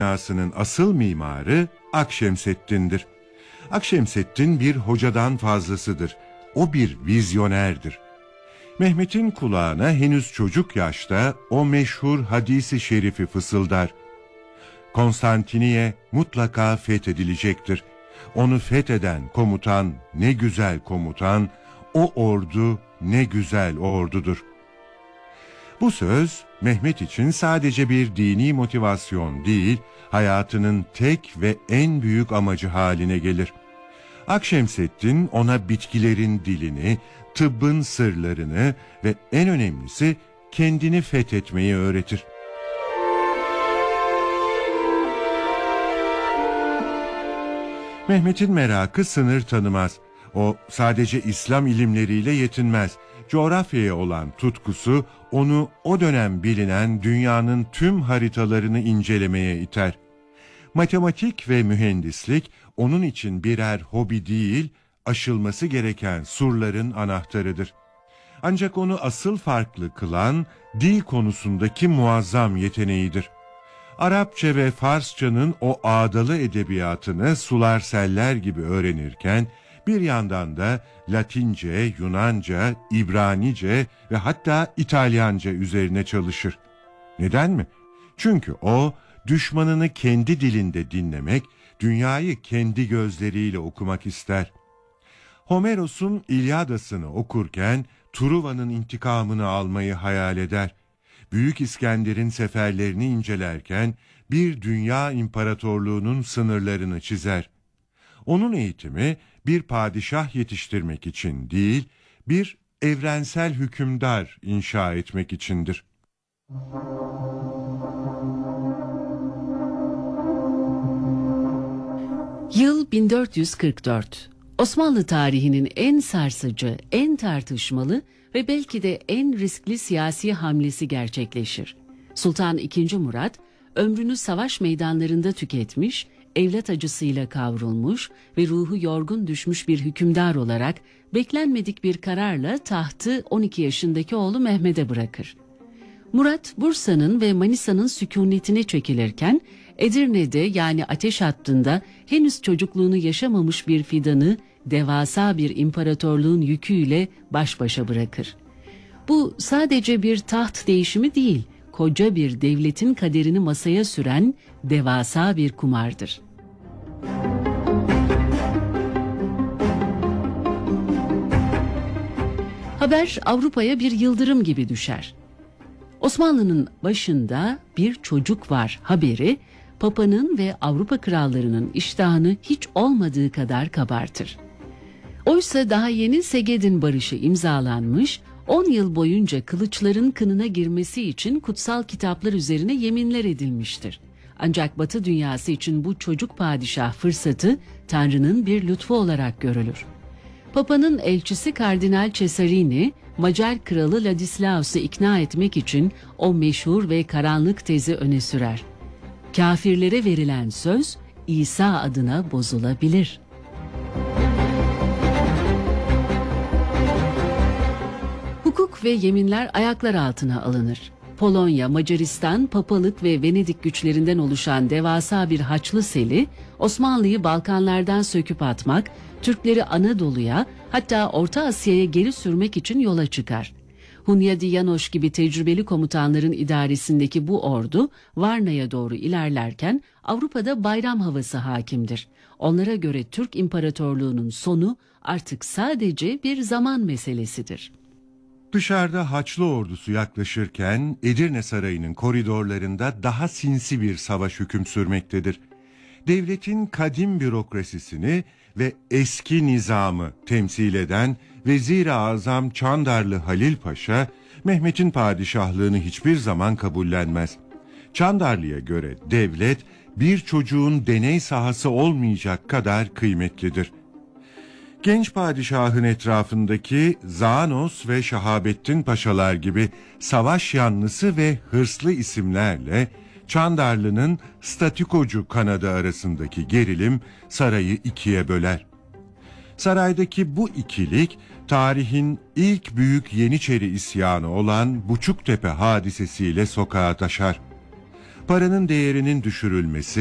dünyasının asıl mimarı Akşemseddin'dir. Akşemseddin bir hocadan fazlasıdır. O bir vizyonerdir. Mehmet'in kulağına henüz çocuk yaşta o meşhur hadisi şerifi fısıldar. Konstantiniye mutlaka fethedilecektir. Onu fetheden komutan ne güzel komutan, o ordu ne güzel ordudur. Bu söz Mehmet için sadece bir dini motivasyon değil, hayatının tek ve en büyük amacı haline gelir. Akşemseddin ona bitkilerin dilini, tıbbın sırlarını ve en önemlisi kendini fethetmeyi öğretir. Mehmet'in merakı sınır tanımaz. O sadece İslam ilimleriyle yetinmez. Coğrafyaya olan tutkusu onu o dönem bilinen dünyanın tüm haritalarını incelemeye iter. Matematik ve mühendislik onun için birer hobi değil, aşılması gereken surların anahtarıdır. Ancak onu asıl farklı kılan dil konusundaki muazzam yeteneğidir. Arapça ve Farsçanın o ağdalı edebiyatını sular seller gibi öğrenirken, bir yandan da Latince, Yunanca, İbranice ve hatta İtalyanca üzerine çalışır. Neden mi? Çünkü o, düşmanını kendi dilinde dinlemek, dünyayı kendi gözleriyle okumak ister. Homeros'un İlyadası'nı okurken, Truva'nın intikamını almayı hayal eder. Büyük İskender'in seferlerini incelerken, bir dünya imparatorluğunun sınırlarını çizer. Onun eğitimi, bir padişah yetiştirmek için değil, bir evrensel hükümdar inşa etmek içindir. Yıl 1444. Osmanlı tarihinin en sarsıcı, en tartışmalı ve belki de en riskli siyasi hamlesi gerçekleşir. Sultan II. Murat, ömrünü savaş meydanlarında tüketmiş, evlat acısıyla kavrulmuş ve ruhu yorgun düşmüş bir hükümdar olarak beklenmedik bir kararla tahtı 12 yaşındaki oğlu Mehmet'e bırakır. Murat, Bursa'nın ve Manisa'nın sükunetine çekilirken, Edirne'de yani ateş hattında henüz çocukluğunu yaşamamış bir fidanı devasa bir imparatorluğun yüküyle baş başa bırakır. Bu sadece bir taht değişimi değil, koca bir devletin kaderini masaya süren devasa bir kumardır. Haber Avrupa'ya bir yıldırım gibi düşer. Osmanlı'nın başında bir çocuk var haberi, Papa'nın ve Avrupa krallarının iştahını hiç olmadığı kadar kabartır. Oysa daha yeni Segedin Barışı imzalanmış, 10 yıl boyunca kılıçların kınına girmesi için kutsal kitaplar üzerine yeminler edilmiştir. Ancak Batı dünyası için bu çocuk padişah fırsatı Tanrı'nın bir lütfu olarak görülür. Papa'nın elçisi Kardinal Cesarini, Macar kralı Ladislaus'u ikna etmek için o meşhur ve karanlık tezi öne sürer. Kafirlere verilen söz İsa adına bozulabilir. Hukuk ve yeminler ayaklar altına alınır. Polonya, Macaristan, Papalık ve Venedik güçlerinden oluşan devasa bir Haçlı Seli, Osmanlı'yı Balkanlardan söküp atmak, Türkleri Anadolu'ya, hatta Orta Asya'ya geri sürmek için yola çıkar. Hunyadi Yanoş gibi tecrübeli komutanların idaresindeki bu ordu, Varna'ya doğru ilerlerken Avrupa'da bayram havası hakimdir. Onlara göre Türk İmparatorluğu'nun sonu artık sadece bir zaman meselesidir. Dışarıda Haçlı ordusu yaklaşırken Edirne Sarayı'nın koridorlarında daha sinsi bir savaş hüküm sürmektedir. Devletin kadim bürokrasisini ve eski nizamı temsil eden Vezir-i Azam Çandarlı Halil Paşa, Mehmet'in padişahlığını hiçbir zaman kabullenmez. Çandarlı'ya göre devlet bir çocuğun deney sahası olmayacak kadar kıymetlidir. Genç padişahın etrafındaki Zaanos ve Şahabettin Paşalar gibi savaş yanlısı ve hırslı isimlerle Çandarlı'nın statikocu kanadı arasındaki gerilim sarayı ikiye böler. Saraydaki bu ikilik tarihin ilk büyük Yeniçeri isyanı olan Buçuktepe hadisesiyle sokağa taşar. Paranın değerinin düşürülmesi,